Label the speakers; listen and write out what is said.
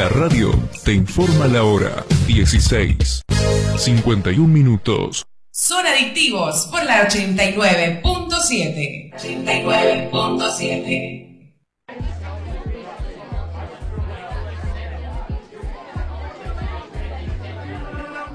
Speaker 1: La radio te informa la hora 16:51.
Speaker 2: Son adictivos por la 89.7. 89.7.